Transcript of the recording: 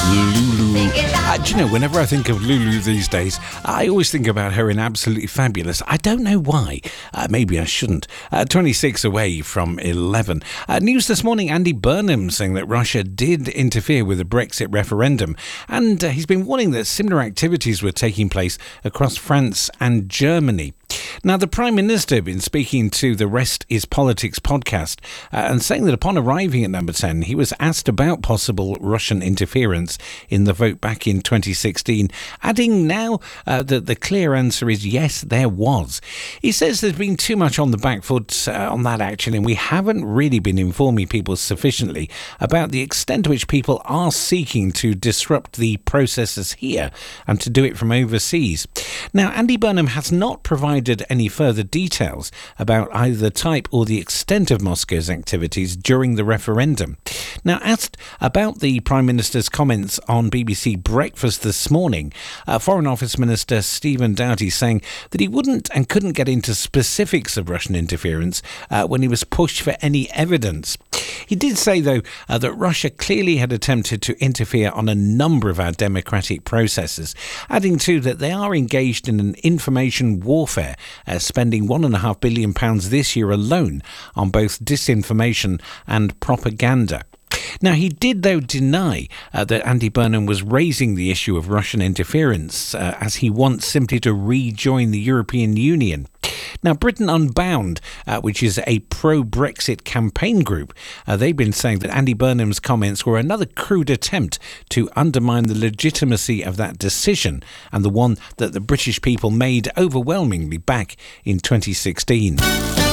Lulu. Do you know, whenever I think of Lulu these days, I always think about her in Absolutely Fabulous. I don't know why. Maybe I shouldn't. 26 away from 11. News this morning, Andy Burnham saying that Russia did interfere with the Brexit referendum, and he's been warning that similar activities were taking place across France and Germany. Now, the Prime Minister had been speaking to the Rest is Politics podcast and saying that upon arriving at number 10, he was asked about possible Russian interference in the vote back in 2016, adding now that the clear answer is yes, there was. He says there's been too much on the back foot on that action, and we haven't really been informing people sufficiently about the extent to which people are seeking to disrupt the processes here and to do it from overseas. Now, Andy Burnham has not provided any further details about either the type or the extent of Moscow's activities during the referendum. Now, asked about the Prime Minister's comments on BBC Breakfast this morning, Foreign Office Minister Stephen Doughty saying that he wouldn't and couldn't get into specifics of Russian interference when he was pushed for any evidence. He did say, though, that Russia clearly had attempted to interfere on a number of our democratic processes, adding too that they are engaged in an information warfare, spending £1.5 billion this year alone on both disinformation and propaganda. Now, he did, though, deny that Andy Burnham was raising the issue of Russian interference, as he wants simply to rejoin the European Union. Now, Britain Unbound, which is a pro-Brexit campaign group, they've been saying that Andy Burnham's comments were another crude attempt to undermine the legitimacy of that decision, and the one that the British people made overwhelmingly back in 2016.